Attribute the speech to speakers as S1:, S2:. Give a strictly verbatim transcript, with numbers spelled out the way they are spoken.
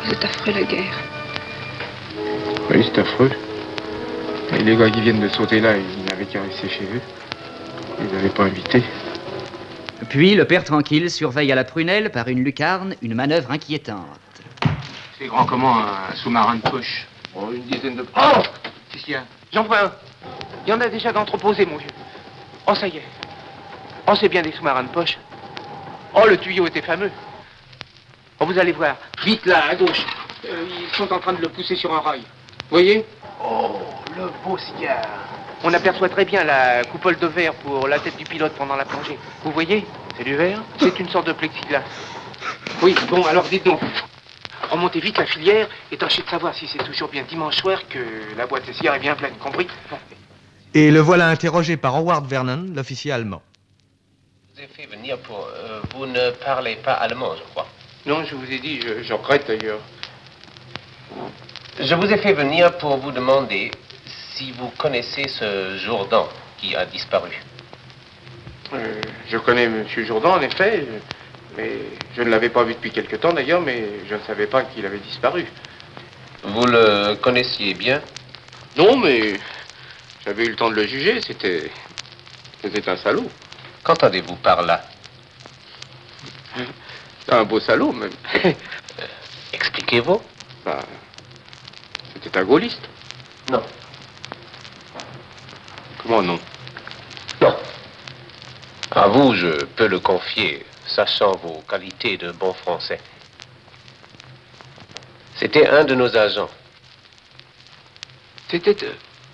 S1: C'est affreux, la guerre.
S2: Oui, c'est affreux. Et les gars qui viennent de sauter là, ils n'avaient qu'à rester chez eux. Ils n'avaient pas invité.
S3: Puis le père tranquille surveille à la prunelle, par une lucarne, une manœuvre inquiétante.
S2: C'est grand comment un sous-marin de poche? Oh, une dizaine de...
S4: Oh!
S2: Qu'est-ce qu'il y a?
S4: J'en vois un. Il y en a déjà d'entreposés, mon vieux. Oh, ça y est. Oh, c'est bien des sous-marins de poche. Oh, le tuyau était fameux. Oh, vous allez voir.
S2: Vite là, à gauche. Euh, ils sont en train de le pousser sur un rail. Voyez?
S4: Oh, le beau cigare. On aperçoit très bien la coupole de verre pour la tête du pilote pendant la plongée. Vous voyez? C'est du verre? C'est une sorte de plexiglas.
S2: Oui, bon, alors dites-donc.
S4: Remontez vite la filière et tâchez de savoir si c'est toujours bien dimanche soir que la boîte de cigares est bien pleine, compris? Bon.
S5: Et le voilà interrogé par Howard Vernon, l'officier allemand.
S6: Je vous ai fait venir pour... Euh, vous ne parlez pas allemand, je crois.
S2: Non, je vous ai dit, je, je regrette d'ailleurs.
S6: Je vous ai fait venir pour vous demander si vous connaissez ce Jourdan qui a disparu.
S2: Euh, je connais M. Jourdan, en effet, mais je ne l'avais pas vu depuis quelque temps d'ailleurs, mais je ne savais pas qu'il avait disparu.
S6: Vous le connaissiez bien?
S2: Non, mais j'avais eu le temps de le juger, c'était... c'était un salaud.
S6: Qu'entendez-vous par là?
S2: Un beau salaud, même.
S6: euh, Expliquez-vous.
S2: Bah, c'était un gaulliste.
S6: Non.
S2: Comment non?
S6: Non. À vous, je peux le confier, sachant vos qualités de bon français. C'était un de nos agents.
S4: C'était... Euh,